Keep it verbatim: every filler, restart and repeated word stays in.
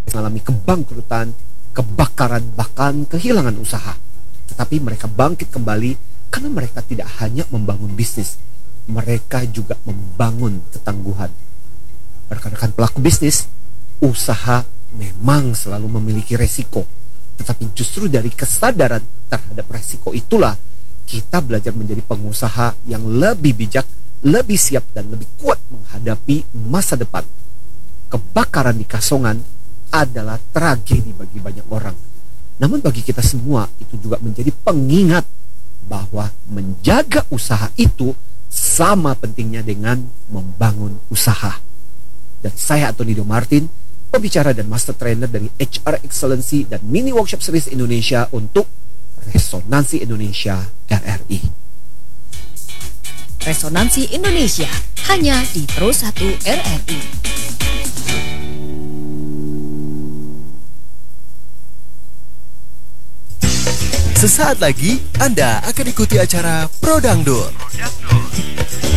mengalami kebangkrutan, kebakaran, bahkan kehilangan usaha. Tetapi mereka bangkit kembali karena mereka tidak hanya membangun bisnis, mereka juga membangun ketangguhan. Rekan-rekan pelaku bisnis, usaha memang selalu memiliki resiko. Tetapi justru dari kesadaran terhadap resiko itulah kita belajar menjadi pengusaha yang lebih bijak, lebih siap, dan lebih kuat menghadapi masa depan. Kebakaran di Kasongan adalah tragedi bagi banyak orang. Namun bagi kita semua itu juga menjadi pengingat bahwa menjaga usaha itu sama pentingnya dengan membangun usaha. Dan saya Antonido Martin, pembicara dan master trainer dari H R Excellency dan Mini Workshop Series Indonesia untuk Resonansi Indonesia R R I. Resonansi Indonesia hanya di Pro satu R R I. Sesaat lagi Anda akan ikuti acara Pro Dangdut.